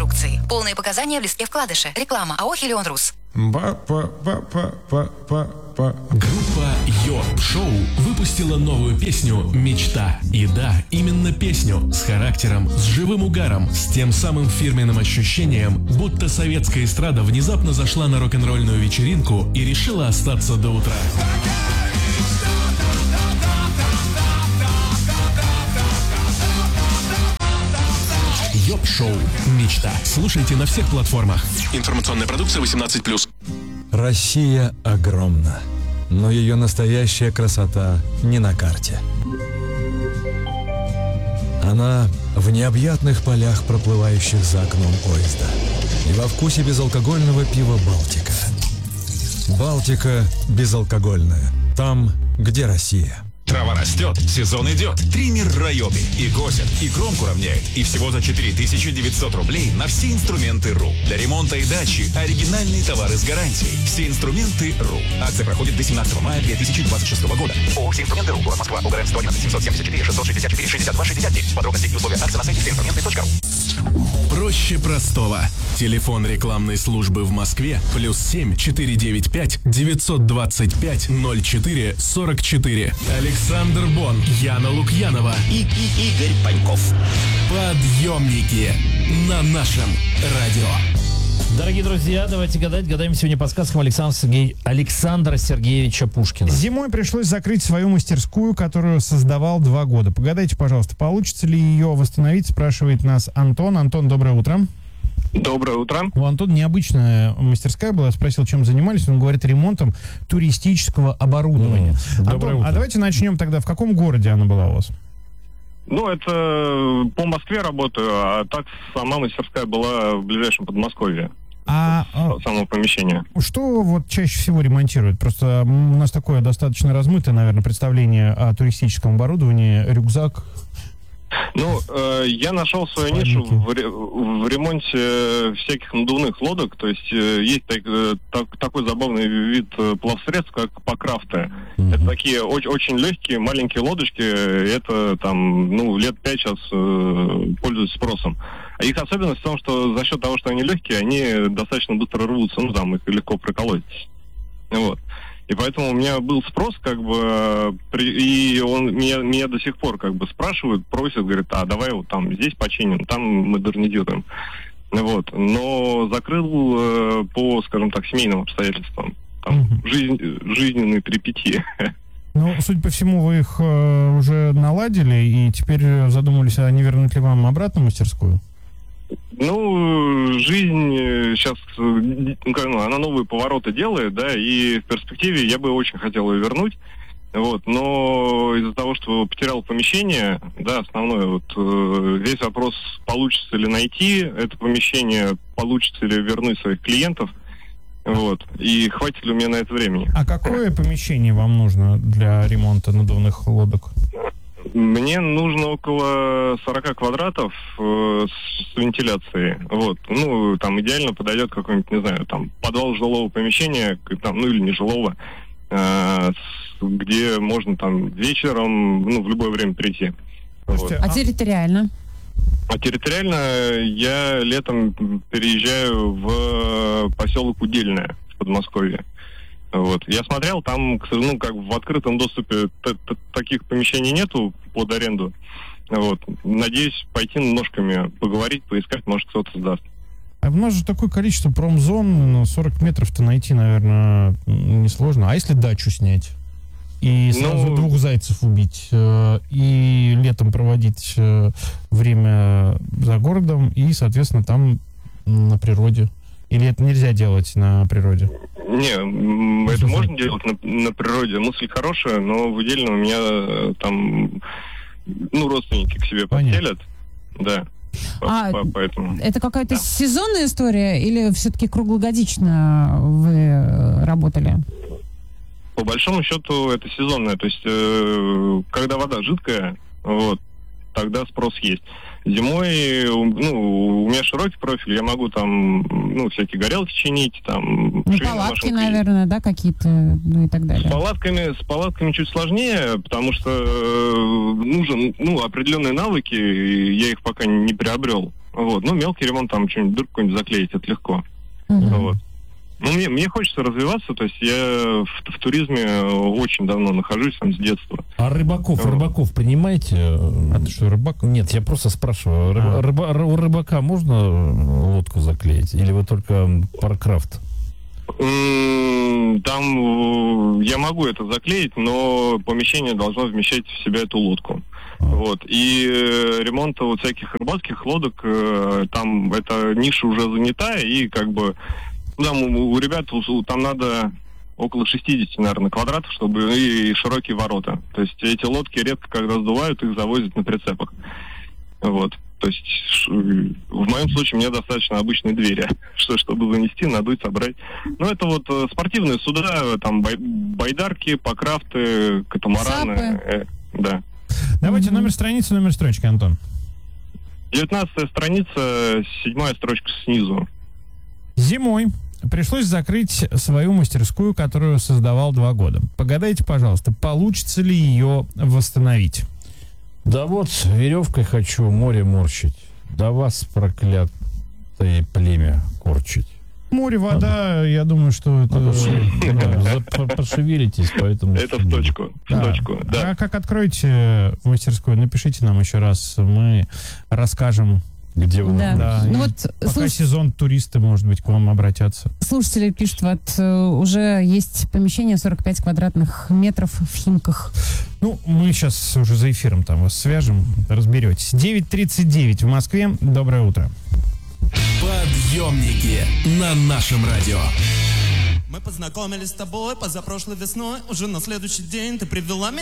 инструкции. Полные показания в листке вкладыша. Реклама АО «Хелион-Рус». Группа Йо-Шоу выпустила новую песню «Мечта». И да, именно песню с характером, с живым угаром, с тем самым фирменным ощущением, будто советская эстрада внезапно зашла на рок-н-ролльную вечеринку и решила остаться до утра. Йоп-шоу «Мечта». Слушайте на всех платформах. Информационная продукция 18+. Россия огромна, но ее настоящая красота не на карте. Она в необъятных полях, проплывающих за окном поезда. И во вкусе безалкогольного пива «Балтика». «Балтика» безалкогольная. Там, где Россия. Трава растет, сезон идет, триммер Райоби и косит, и кромку равняет, и всего за 4900 рублей на все инструменты РУ. Для ремонта и дачи оригинальные товары с гарантией. Все инструменты РУ. Акция проходит до 17 мая 2026 года. ООО «Все инструменты РУ», город Москва, УГРН 111 774 664 62 69. Подробности и условия акции на сайте всеинструменты.ру. Проще простого. Телефон рекламной службы в Москве +7 495 925 04 44. Александр Бон, Яна Лукьянова и Игорь Паньков. Подъемники на нашем радио. Дорогие друзья, давайте гадать. Гадаем сегодня подсказкам Александра Сергеевича Пушкина. Зимой пришлось закрыть свою мастерскую, которую создавал 2 года. Погадайте, пожалуйста, получится ли ее восстановить, спрашивает нас Антон. Антон, доброе утро. Доброе утро. У Антона необычная мастерская была. Я спросил, чем занимались. Он говорит, ремонтом туристического оборудования. Антон, а давайте начнем тогда. В каком городе она была у вас? Ну, это по Москве работаю, а так сама мастерская была в ближайшем Подмосковье. Само помещение. Что вот чаще всего ремонтируют? Просто у нас такое достаточно размытое, наверное, представление о туристическом оборудовании. Рюкзак. Ну, я нашел свою нишу в ремонте всяких надувных лодок. То есть есть такой забавный вид плавсредств, как покрафты. Это такие очень легкие, маленькие лодочки. Это там, лет 5 сейчас пользуются спросом. А их особенность в том, что за счет того, что они легкие, они достаточно быстро рвутся. Там их легко проколоть. Вот. И поэтому у меня был спрос, и он меня до сих пор спрашивают, просят, говорят, давай вот там здесь починим, там модернизируем. Вот. Но закрыл по, скажем так, семейным обстоятельствам. Там жизненные перипетии. Ну, судя по всему, вы их уже наладили, и теперь задумались, а не вернуть ли вам обратно в мастерскую? Ну, жизнь сейчас, она новые повороты делает, да, и в перспективе я бы очень хотел ее вернуть, вот, но из-за того, что потерял помещение, да, основной, весь вопрос, получится ли найти это помещение, получится ли вернуть своих клиентов, вот, и хватит ли у меня на это времени. А какое помещение вам нужно для ремонта надувных лодок? Мне нужно около 40 квадратов с вентиляцией. Вот. Ну, там идеально подойдет какой-нибудь, не знаю, там подвал жилого помещения, там, или нежилого, где можно там вечером, в любое время прийти. Вот. А территориально? А территориально я летом переезжаю в поселок Удельное в Подмосковье. Вот. Я смотрел, там, в открытом доступе таких помещений нету под аренду. Вот. Надеюсь, пойти ножками поговорить, поискать, может, кто-то сдаст. А у нас же такое количество промзон, 40 метров-то найти, наверное, несложно. А если дачу снять? И сразу 2 зайцев убить, и летом проводить время за городом, и, соответственно, там на природе. Или это нельзя делать на природе? Не, это можно делать на природе. Мысль хорошая, но в Удельном у меня там, родственники к себе подселят. Да. Поэтому. Это какая-то сезонная история или все-таки круглогодично вы работали? По большому счету это сезонное. То есть, когда вода жидкая, вот, тогда спрос есть. Зимой, у меня широкий профиль, я могу там, всякие горелки чинить, там... палатки, наверное, да, какие-то, и так далее. С палатками чуть сложнее, потому что нужен, определенные навыки, я их пока не приобрел. Вот. Ну, мелкий ремонт, там что-нибудь, дырку какую-нибудь заклеить, это легко. Вот. Ну, мне хочется развиваться, то есть я в туризме очень давно нахожусь, там, с детства. А рыбаков принимаете? А ты что, рыбак? Нет, я просто спрашиваю. У рыбака можно лодку заклеить? Или вы только паркрафт? Там я могу это заклеить, но помещение должно вмещать в себя эту лодку. Вот. И ремонт вот всяких рыбацких лодок, там эта ниша уже занята, и как бы там у ребят там надо около 60, наверное, квадратов, чтобы и широкие ворота. То есть эти лодки редко, когда сдувают, их завозят на прицепах. Вот. То есть в моем случае мне достаточно обычной двери, чтобы занести, надуть, собрать. Ну, это вот спортивные суда, там байдарки, покрафты, катамараны. Да. Давайте номер страницы, номер строчки, Антон. 19-я страница, 7-я строчка снизу. Зимой пришлось закрыть свою мастерскую, которую создавал 2 года. Погадайте, пожалуйста, получится ли ее восстановить? Да вот, веревкой хочу море морщить. Да вас, проклятое племя, корчить. Море, вода, я думаю, что это... Пошевелитесь, поэтому... Это в точку. Да. А как откроете мастерскую, напишите нам еще раз, мы расскажем, где вы. Да. Ну вот, пока сезон, туристы, может быть, к вам обратятся. Слушатели пишут, вот уже есть помещение 45 квадратных метров в Химках. Ну, мы сейчас уже за эфиром там вас свяжем, разберетесь. 9:39 в Москве. Доброе утро. Подъемники на нашем радио. Мы познакомились с тобой позапрошлой весной. Уже на следующий день ты привела меня